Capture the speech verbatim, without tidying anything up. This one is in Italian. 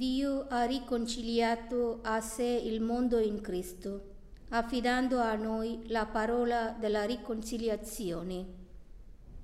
Dio ha riconciliato a sé il mondo in Cristo, affidando a noi la parola della riconciliazione.